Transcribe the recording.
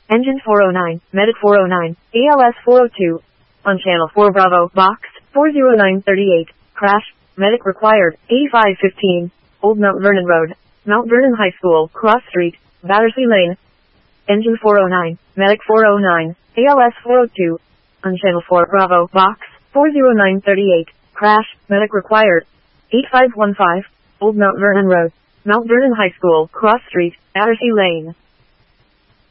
Engine 409, Medic 409, ALS 402. On Channel 4 Bravo, Box 40938. Crash, Medic required, 8515. Old Mount Vernon Road, Mount Vernon High School, Cross Street, Battersea Lane. Engine 409, Medic 409, ALS 402. On Channel 4 Bravo, Box 40938. Crash, Medic required, 8515. Old Mount Vernon Road, Mount Vernon High School, Cross Street, Battersea Lane.